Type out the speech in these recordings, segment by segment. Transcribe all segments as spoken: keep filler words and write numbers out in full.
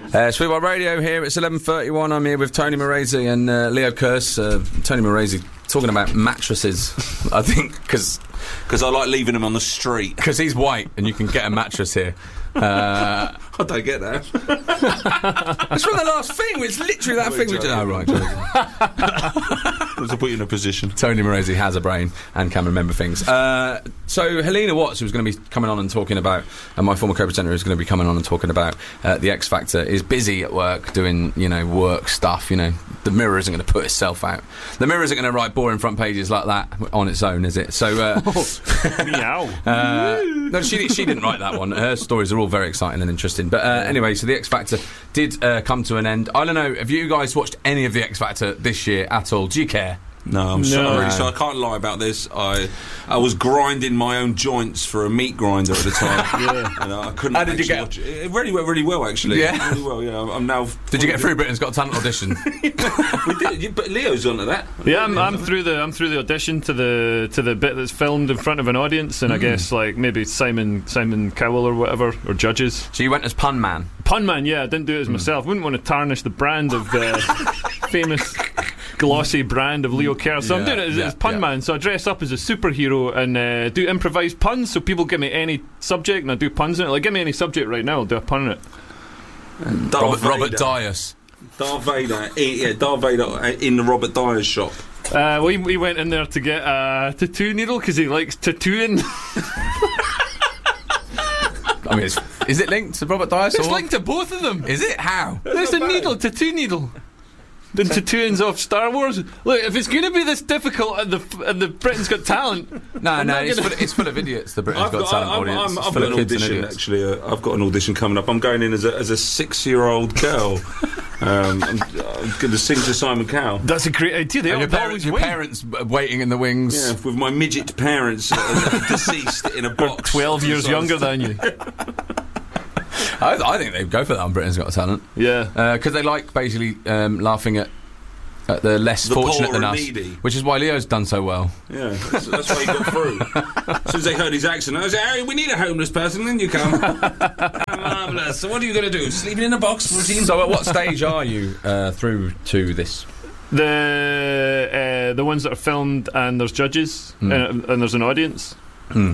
Uh, Sweetwater Radio here. It's eleven thirty-one. I'm here with Tony Moresi and uh, Leo Kearse. Uh, Tony Moresi talking about mattresses. I think because because I like leaving them on the street. Because he's white and you can get a mattress here. Uh, I don't get that. It's from the last thing. It's literally that thing. We did. Oh, right. To put you in a position. Tony Moresi has a brain and can remember things. Uh, so Helena Watts, who's going to be coming on and talking about, and my former co-presenter who's going to be coming on and talking about uh, the X Factor, is busy at work doing, you know, work stuff. You know, the Mirror isn't going to put itself out. The Mirror isn't going to write boring front pages like that on its own, is it? So, uh, meow. uh, no, she she didn't write that one. Her stories are all very exciting and interesting. But uh, anyway, so the X Factor did uh, come to an end. I don't know. Have you guys watched any of the X Factor this year at all? Do you care? No, I'm No. sorry, No. so I can't lie about this. I I was grinding my own joints for a meat grinder at the time. Yeah. And I couldn't. How did you actually get- watch it. It really went really well, actually. Yeah? really well. Yeah, I'm now. Did you get through Britain's Got Talent audition? We did, you, but Leo's onto that. Yeah, I'm, I'm through the I'm through the audition to the to the bit that's filmed in front of an audience, and I guess like maybe Simon Simon Cowell or whatever, or judges. So you went as Pun Man. Pun Man, yeah, I didn't do it as myself. Wouldn't want to tarnish the brand of the famous glossy brand of Leo Kearse. So I'm Yeah, doing it as, yeah, as Pun yeah. Man. So I dress up as a superhero and uh, do improvised puns. So people give me any subject and I do puns in it. Like, give me any subject right now, I'll do a pun in it. Darth Robert, Robert Vader. Dias. Darth Vader. in- Yeah, Darth Vader in the Robert Dyers shop. Uh, we, we went in there to get a tattoo needle because he likes tattooing. I mean, it's, is it linked to Robert Dias? It's or- linked to both of them. Is it? How? There's a needle, tattoo needle. The tattooings of Star Wars. Look, if it's going to be this difficult at the at the Britain's Got Talent, No, I'm no, not it's gonna- full, it's full of idiots, the Britain's I've Got, got, Talent I'm, audience. I'm, It's I've full got of an kids and audition idiots. actually. Uh, I've got an audition coming up. I'm going in as a as a six year old girl. um, I'm, I'm going to sing to Simon Cowell. that's a great idea. They And your, all- parents, always your win. parents uh, waiting in the wings. Yeah, with my midget parents uh, deceased in a box. twelve years younger than you. I, I think they'd go for that on Britain's Got Talent. Yeah. Because they like basically um, laughing at, at the less The fortunate poor than and us. needy. Which is why Leo's done so well. Yeah, that's, that's why he got through. As soon as they heard his accent, I was like, "Harry, we need a homeless person." Then you come. Marvellous. So what are you going to do? Sleeping in a box routine? So at what stage are you uh, through to this? The uh, the ones that are filmed and there's judges Mm. uh, and there's an audience. Hmm.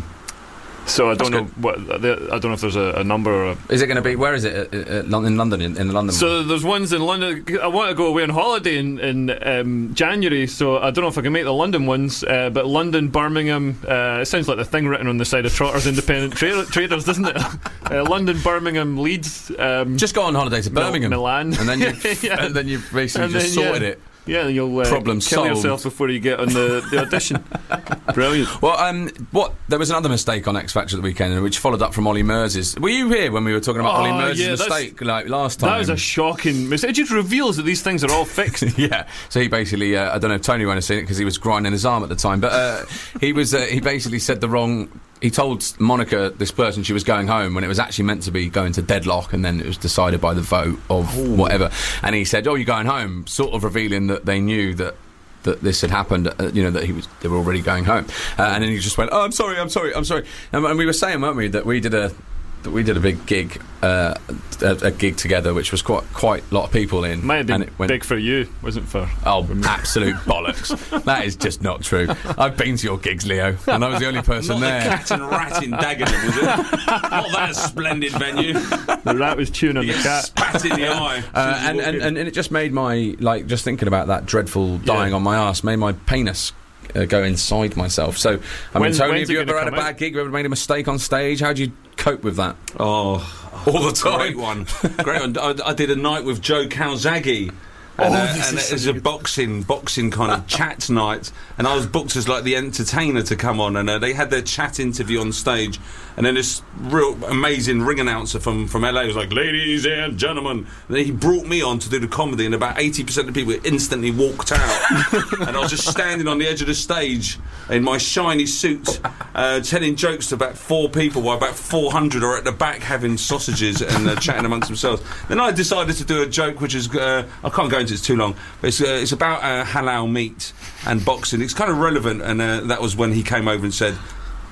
So I That's don't know what the, I don't know if there's a, a number or a Is it going to be, where is it? At, at, Lon- in London, in, in the London So one? there's ones in London. I want to go away on holiday in, in um, January, so I don't know if I can make the London ones. Uh, but London, Birmingham, uh, it sounds like the thing written on the side of Trotters Independent tra- Traders, doesn't it? uh, London, Birmingham, Leeds, um, Just go on holiday to Mil- Birmingham. Milan, And then you've, Yeah. and then you've basically And just then, sorted yeah. it. Yeah, you'll uh, Problem kill solved. yourself before you get on the, the audition. Brilliant. Well, um, what? There was another mistake on X Factor at the weekend, which followed up from Ollie Mers's. Were you here when we were talking about Oh, Ollie Mers's yeah, that's- mistake like last time? That was a shocking mistake. It just reveals that these things are all fixed. Yeah, so he basically, uh, I don't know if Tony won't have seen it because he was grinding his arm at the time, but uh, he was, uh, he basically said the wrong. He told Monica, this person, she was going home when it was actually meant to be going to Deadlock, and then it was decided by the vote of whatever. And he said, "Oh, you're going home," sort of revealing that they knew that. That this had happened, uh, you know, that he was, they were already going home, uh, and then he just went, "Oh, I'm sorry, I'm sorry, I'm sorry." And, and we were saying, weren't we, that we did a, that we did a big gig, uh, a, a gig together, which was quite, quite a lot of people in. Might have been and it went, big for you, wasn't for. Oh, absolute bollocks! That is just not true. I've been to your gigs, Leo, and I was the only person Not there. the Cat and Rat in Dagenham, was it? Not that splendid venue. The rat was chewing on the cat. Spat in the eye. Uh, and, and, and, and it just made my, like, just thinking about that dreadful dying Yeah. on my arse, made my penis uh, go inside myself. So, I mean, When- Tony, when's have it you ever gonna had a come bad out? gig? Have you ever made a mistake on stage? How do you cope with that? Oh, All the time. Great one. Great one. I, I did a night with Joe Calzaghe. And, Oh, uh, this and is it was so a good. boxing, boxing kind of chat night, and I was booked as like the entertainer to come on, and uh, they had their chat interview on stage, and then this real amazing ring announcer from, from L A was like, "Ladies and gentlemen," and then he brought me on to do the comedy, and about eighty percent of the people instantly walked out, and I was just standing on the edge of the stage in my shiny suit, uh, telling jokes to about four people, while about four hundred are at the back having sausages and uh, chatting amongst themselves. Then I decided to do a joke, which is uh, I can't go into it, it's too long, but it's, uh, it's about uh, halal meat and boxing. It's kind of relevant, and uh, that was when he came over and said,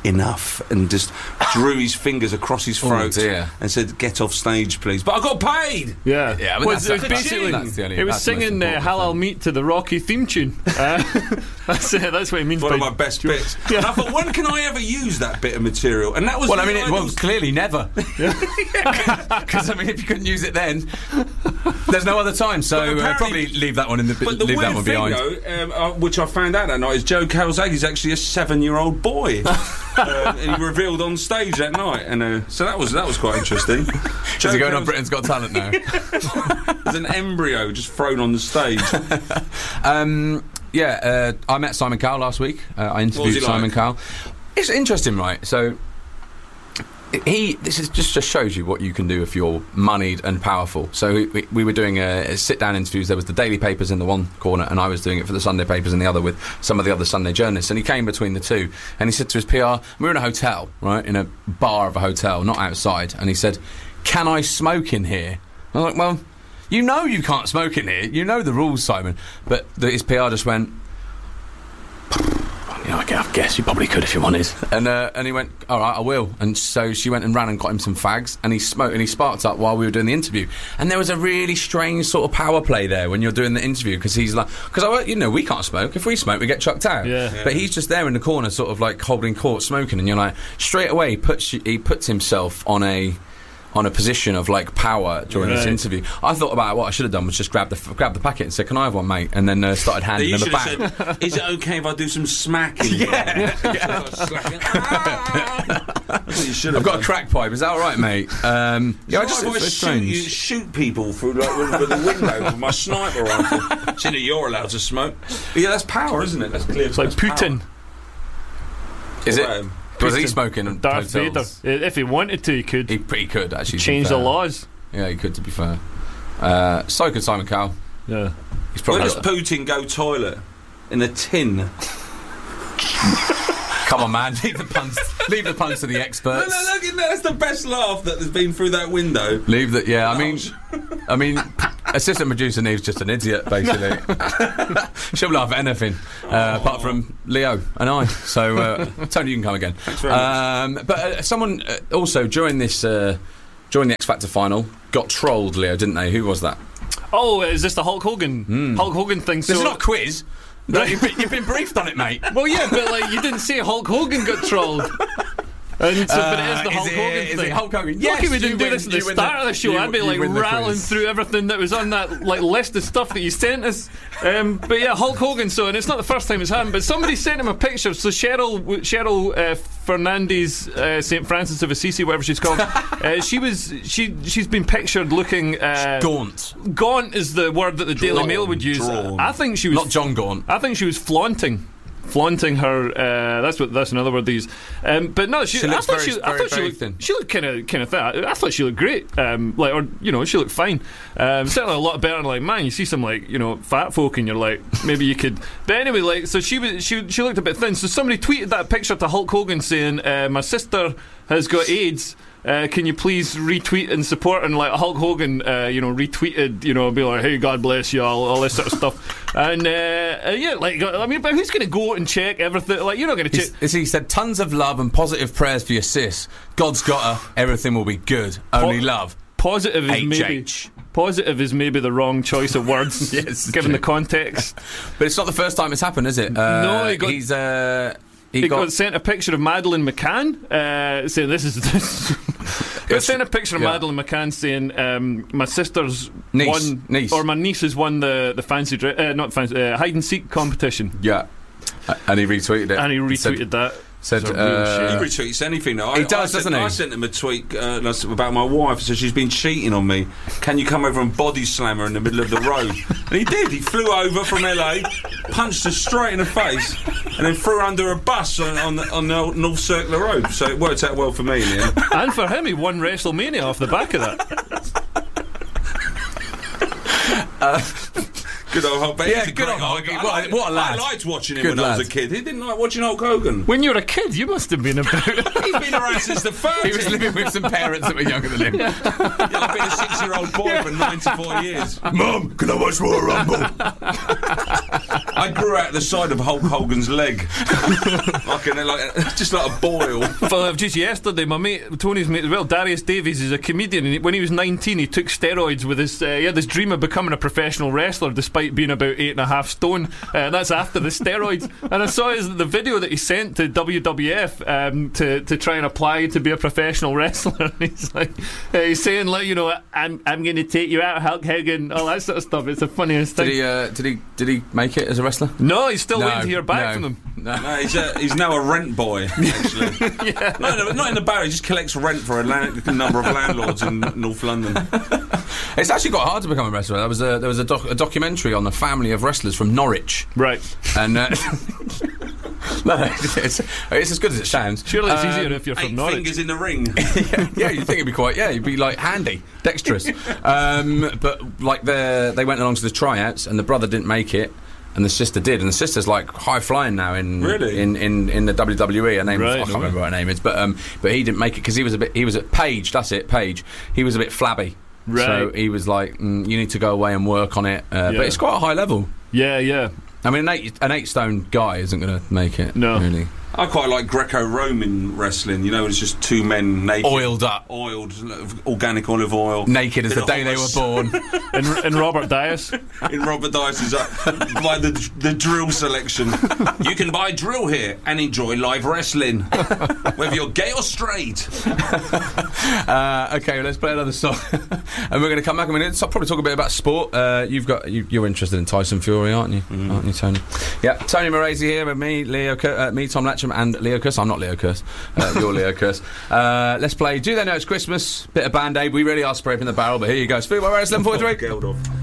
enough, and just drew his fingers across his throat dear. and said, "Get off stage, please." But I got paid. Yeah, Yeah, but well, that's- it was that's- basically that's the only- it was that's the most singing uh, important "Halal thing. Meat" to the Rocky theme tune. Uh, that's uh, that's what it means. One by of my best bits. And I thought, when can I ever use that bit of material? And that was Well, I the mean, it, well, Idols- clearly never. Because I mean, if you couldn't use it then, there's no other time. So uh, apparently- probably leave that one in the But the leave that weird one thing, behind. though, um, uh, which I found out that night, is Joe Calzaghe's actually a seven-year-old boy, uh, and he revealed on stage that night, and uh, so that was that was quite interesting. Joe Is he going on Calz- Britain's Got Talent now? There's an embryo just thrown on the stage. um, yeah, uh, I met Simon Cowell last week. Uh, I interviewed he Simon like? Cowell. It's interesting, right? So he this is just just shows you what you can do if you're moneyed and powerful. So we, we, we were doing a, a sit-down interviews. There was the daily papers in the one corner, and I was doing it for the Sunday papers in the other with some of the other Sunday journalists. And he came between the two, and he said to his P R, "We were in a hotel, right, in a bar of a hotel, not outside." And he said, "Can I smoke in here?" I was like, "Well, you know you can't smoke in here. You know the rules, Simon." But the, his P R just went, "You know, I guess you probably could if you wanted." And uh, and he went, "All right, I will." And so she went and ran and got him some fags, and he smoked and he sparked up while we were doing the interview. And there was a really strange sort of power play there when you're doing the interview, because he's like, because I, you know, we can't smoke. If we smoke, we get chucked out. Yeah. Yeah. But he's just there in the corner, sort of like holding court, smoking, and you're like, straight away, he puts he puts himself on a. on a position of like power during this Right. interview. I thought about what I should have done was just grab the f- grab the packet and said, "Can I have one, mate?" And then uh, started handing You them a should have bag. said, "Is it okay if I do some smacking?" Yeah, yeah. That's what you should have I've got done. a crack pipe. Is that all right, mate? Um, yeah, I It's just like it's, if I it's shoot, strange. you, shoot people through like, with, with the window with my sniper rifle. Seeing that you're allowed to smoke. But yeah, that's power, isn't it? That's clear. It's like that's power. Putin. Is it? Um, Was he Putin. smoking in Darth Vader. hotels? If he wanted to, he could He, he could actually to be change the fair. laws. Yeah, he could. To be fair, uh, so could Simon Cowell. Yeah. He's Where probably. does Putin go toilet? In a tin. Come on, man. Leave the puns. Leave the puns to the No, experts. no, look, that's the best laugh that has been through that window. Leave that. Yeah, I mean, Oh, I mean, assistant producer Neve's just an idiot, basically. She'll laugh at anything, uh, apart from Leo and I. So, uh, Tony, you can come again. Thanks very much. Um, but uh, someone uh, also during this, uh, during the X Factor final, got trolled, Leo, didn't they? Who was that? Oh, is this the Hulk Hogan Hulk Hogan thing? This is So- not a quiz. No, you've, been, you've been briefed on it, mate. Well, yeah, but like you didn't say Hulk Hogan got trolled. And so, but it is the Uh, Hulk is it- Hogan is thing. it Hulk Hogan? Lucky Yes, we you didn't do win- this at you the win start the- of the show. you- I'd be you like win the rattling quiz. through everything that was on that like list of stuff that you sent us. Um, but yeah, Hulk Hogan. So, and it's not the first time it's happened. But somebody sent him a picture. So Cheryl Cheryl uh, Fernandez uh, Saint Francis of Assisi, whatever she's called. uh, she was she she's been pictured looking uh, Gaunt. gaunt is the word that the Daily Drawn, Mail would use. drawn. I think she was Not John Gaunt. I think she was flaunting, flaunting her. Uh, that's what. That's another word they use. Um, but no, she. She I looks thought very- she. I very, thought she very looked. thin. She looked kind of, kind of thin. I, I thought she looked great. Um, like, or you know, she looked fine. Um, certainly a lot better. than, Like, man, you see some like you know fat folk, and you're like, maybe you could. But anyway, like, so she was. She she looked a bit thin. So somebody tweeted that picture to Hulk Hogan saying, uh, "My sister has got AIDS." Uh, can you please retweet and support? And like Hulk Hogan, uh, you know, retweeted, you know, be like, "Hey, God bless you," all, all this sort of stuff. And uh, uh, yeah, like, I mean, but who's going to go and check everything? Like, you're not going to check. He's, he said, "Tons of love and positive prayers for your sis. God's got her. Everything will be good. Only Po- love." Positive is H maybe H. positive is maybe the wrong choice of words, Yes, given true. the context. But it's not the first time it's happened, is it? Uh, No, he got- he's uh, he, He got, got sent a picture of Madeleine McCann uh, saying, "This is." This. Got Yes. sent a picture of Yeah. Madeleine McCann saying, um, "My sister's Niece. won, Niece. or my niece has won the the fancy dre- uh, not fancy uh, hide and seek competition." yeah, Uh, and he retweeted it. And he retweeted said, that. Said, It's a real uh, He retweets anything. I, He does, I sent, doesn't he? I sent him a tweet uh, last- about my wife. So she's been cheating on me. Can you come over and body slam her in the middle of the road? And he did. He flew over from L A, punched her straight in the face, and then threw her under a bus on, on, the, on the North Circular Road. So it worked out well for me in the end. And for him, he won WrestleMania off the back of that. Good old Hulk. But Yeah, he's a good great old Hulk. Hulk. What a- I liked- what a lad. I liked watching him Good when I was lad. a kid. He didn't like watching Hulk Hogan. When you were a kid, you must have been about. He's been around since the thirties. he was living with some parents that were younger than him. Yeah, I've been a six-year-old boy for ninety-four years. Mum, can I watch Royal Rumble? I I grew out the side of Hulk Hogan's leg, like, an, like just like a boil. Well, just yesterday, my mate, Tony's mate as well, Darius Davies, is a comedian, and he, when he was nineteen, he took steroids with his. Uh, he had this dream of becoming a professional wrestler, despite being about eight and a half stone. Uh, that's after the steroids. And I saw his, the video that he sent to W W F um, to to try and apply to be a professional wrestler. And he's like, uh, he's saying like, you know, I'm I'm going to take you out, Hulk Hogan, all that sort of stuff. It's the funniest thing. Did he? Uh, did he? Did he make it as a wrestler? No, he's still No, waiting to hear back no. from them. No. No, he's, a, he's now a rent boy, actually. Yeah. not, in a, not in the bar, he just collects rent for a land, number of landlords in North London. It's actually got hard to become a wrestler. There was a there was a, doc, a documentary on the family of wrestlers from Norwich, Right. and uh, no, it's, it's as good as it sounds. Surely it's Um, easier if you're from Eight Norwich. fingers in the ring. yeah, yeah, you'd think it'd be quite. Yeah, you'd be like handy, dexterous. Um, but like they they went along to the tryouts, and the brother didn't make it. And the sister did, and the sister's like high flying now in Really? in, in, in the W W E. Her name, Right, I can't okay. remember what her name is, but um, but he didn't make it because he was a bit. He was at Page. That's it, Page. He was a bit flabby, Right. so he was like, mm, "You need to go away and work on it." Uh, Yeah. But it's quite a high level. Yeah, yeah. I mean, an eight an eight stone guy isn't going to make it. No. really. I quite like Greco-Roman wrestling. You know, it's just two men naked, Oiled up, oiled, organic olive oil, naked as Bit the of day they were hummus. born. And, and Robert Dias. in Robert Dice's uh, by the the drill selection. You can buy drill here and enjoy live wrestling, whether you're gay or straight. Uh, okay, well, let's play another song, and we're going to come back. I'm going to probably talk a bit about sport. Uh, you've got you, you're interested in Tyson Fury, aren't you? Mm. Aren't you, Tony? Yeah, Tony Moresi here with me, Leo, Cur- uh, me, Tom Latcham, and Leo Kuss. I'm not Leo Kuss. Uh, you're Leo Kuss. Uh, let's play. Do They Know It's Christmas? Bit of Band Aid. We really are scraping the barrel, but here you go. Speedway Wrestling forty-three. Geldorf.